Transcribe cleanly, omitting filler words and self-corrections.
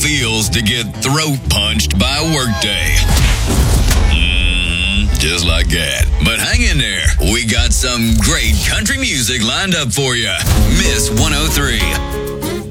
feels to get throat punched by a workday. Just like that. But hang in there. We got some great country music lined up for you. Miss 103.